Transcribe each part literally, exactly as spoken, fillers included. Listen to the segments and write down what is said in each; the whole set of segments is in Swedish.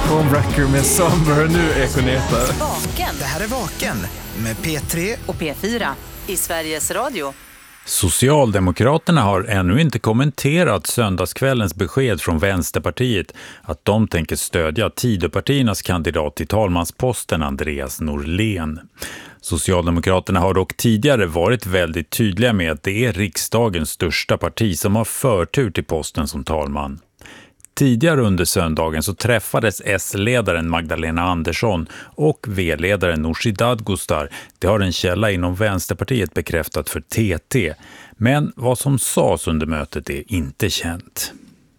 Homewrecker med Summer. Nu Ekoneta. Vaken. Det här är Vaken med P tre Och P fyra i Sveriges Radio. Socialdemokraterna har ännu inte kommenterat söndagskvällens besked från Vänsterpartiet att de tänker stödja Tidöpartiernas kandidat till talmansposten Andreas Norlén. Socialdemokraterna har dock tidigare varit väldigt tydliga med att det är riksdagens största parti som har förtur till posten som talman. Tidigare under söndagen så träffades S-ledaren Magdalena Andersson och V-ledaren Nooshi Dadgostar. Det har en källa inom Vänsterpartiet bekräftat för T T. Men vad som sades under mötet är inte känt.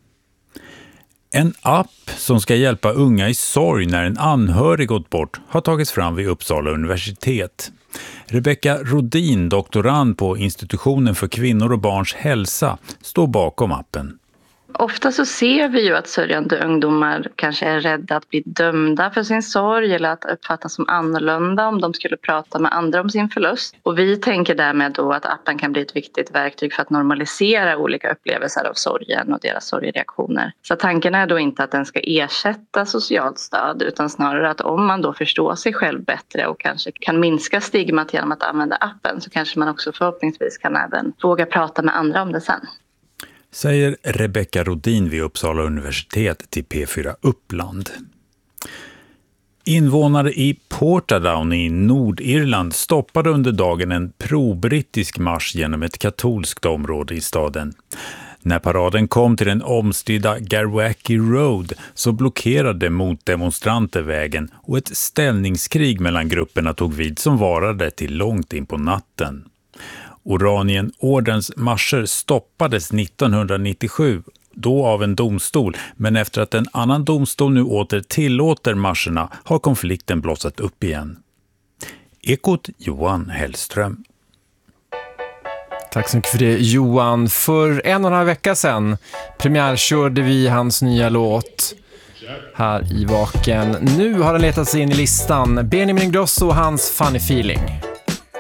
En app som ska hjälpa unga i sorg när en anhörig gått bort har tagits fram vid Uppsala universitet. Rebecka Rodin, doktorand på Institutionen för kvinnor och barns hälsa, står bakom appen. Ofta så ser vi ju att sörjande ungdomar kanske är rädda att bli dömda för sin sorg eller att uppfattas som annorlunda om de skulle prata med andra om sin förlust. Och vi tänker därmed då att appen kan bli ett viktigt verktyg för att normalisera olika upplevelser av sorgen och deras sorgreaktioner. Så tanken är då inte att den ska ersätta socialt stöd utan snarare att om man då förstår sig själv bättre och kanske kan minska stigmat genom att använda appen så kanske man också förhoppningsvis kan även våga prata med andra om det sen. Säger Rebecka Rodin vid Uppsala universitet till P fyra Uppland. Invånare i Portadown i Nordirland stoppade under dagen en pro-brittisk marsch genom ett katolskt område i staden. När paraden kom till den omstridda Garwacky Road så blockerade motdemonstranter vägen och ett ställningskrig mellan grupperna tog vid som varade till långt in på natten. Oranienordens marscher stoppades nittonhundranittiosju, då av en domstol, men efter att en annan domstol nu åter tillåter marscherna har konflikten blossat upp igen. Ekot Johan Hellström. Tack så mycket för det, Johan. För en och en halv vecka sedan premiärkörde vi hans nya låt här i Vaken. Nu har den letat sig in i listan. Benjamin Ingrosso och hans Funny Feeling.